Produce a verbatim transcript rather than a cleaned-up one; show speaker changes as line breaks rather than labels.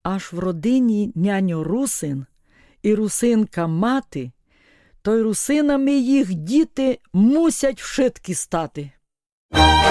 аж в родині няньо русин і русинка мати, то й русинами їх діти мусять вшитки стати.